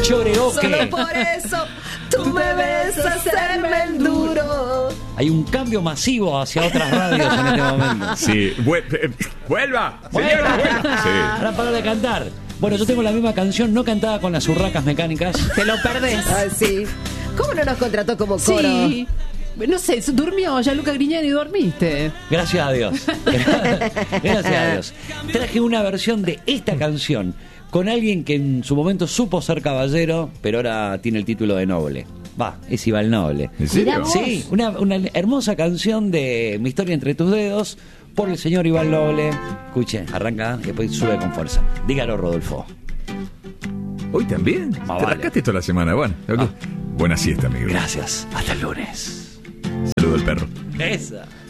Choreoque. Solo por eso tú me ves hacerme el duro. Hay un cambio masivo hacia otras radios en este momento. Sí, vuelva, señora, vuelva. Sí. Ahora para de cantar. Bueno, yo tengo la misma canción, no cantada con las urracas mecánicas. Te lo perdés. Ah, sí. ¿Cómo no nos contrató como coro? Sí. No sé, durmió Gianluca Grignani y dormiste. Gracias a Dios. Gracias a Dios. Traje una versión de esta canción con alguien que en su momento supo ser caballero, pero ahora tiene el título de noble. Va, es Iván Noble. ¿En serio? Mirá vos. Sí, una hermosa canción de Mi historia entre tus dedos por el señor Iván Noble. Escuche, arranca y después sube con fuerza. Dígalo, Rodolfo. ¿Hoy también? Más Te vale. rascaste toda la semana, bueno. Ok. Buena siesta, amigo. Gracias. Hasta el lunes. Saludo al perro. Esa.